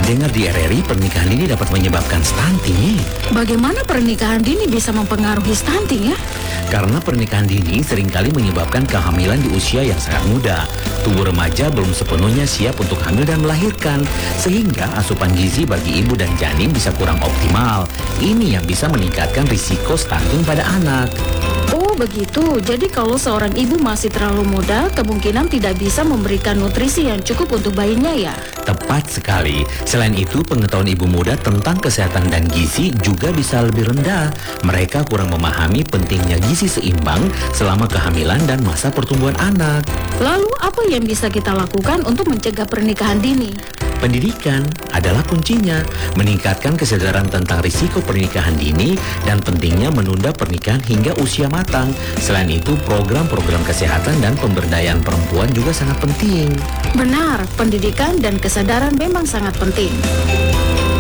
Dengar di RRI pernikahan dini dapat menyebabkan stunting. Bagaimana pernikahan dini bisa mempengaruhi stunting ya? Karena pernikahan dini seringkali menyebabkan kehamilan di usia yang sangat muda. Tubuh remaja belum sepenuhnya siap untuk hamil dan melahirkan, sehingga asupan gizi bagi ibu dan janin bisa kurang optimal. Ini yang bisa meningkatkan risiko stunting pada anak. Oh begitu, jadi kalau seorang ibu masih terlalu muda, kemungkinan tidak bisa memberikan nutrisi yang cukup untuk bayinya ya? Tepat sekali. Selain itu, pengetahuan ibu muda tentang kesehatan dan gizi juga bisa lebih rendah. Mereka kurang memahami pentingnya gizi seimbang selama kehamilan dan masa pertumbuhan anak. Lalu apa yang bisa kita lakukan untuk mencegah pernikahan dini? Pendidikan adalah kuncinya, meningkatkan kesadaran tentang risiko pernikahan dini dan pentingnya menunda pernikahan hingga usia matang. Selain itu, program-program kesehatan dan pemberdayaan perempuan juga sangat penting. Benar, pendidikan dan kesadaran memang sangat penting.